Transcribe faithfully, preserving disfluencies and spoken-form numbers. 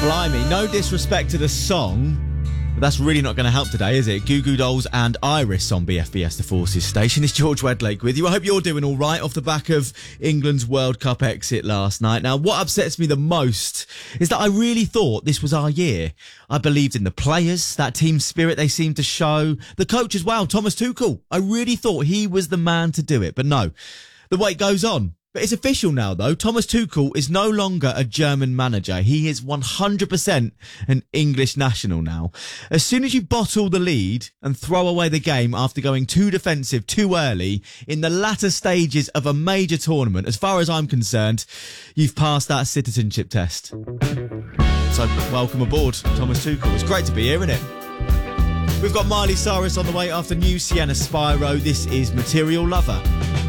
Blimey, no disrespect to the song, but that's really not going to help today, is it? Goo Goo Dolls and Iris on B F B S The Forces station. It's George Wedlake with you. I hope you're doing all right off the back of England's World Cup exit last night. Now, what upsets me the most is that I really thought this was our year. I believed in the players, that team spirit they seemed to show. The coach as well, Thomas Tuchel. I really thought he was the man to do it, but no. The wait goes on. But it's official now, though. Thomas Tuchel is no longer a German manager. He is one hundred percent an English national now. As soon as you bottle the lead and throw away the game after going too defensive too early in the latter stages of a major tournament, as far as I'm concerned, you've passed that citizenship test. So welcome aboard, Thomas Tuchel. It's great to be here, isn't it? We've got Miley Cyrus on the way after new Sienna Spyro. This is Material Lover.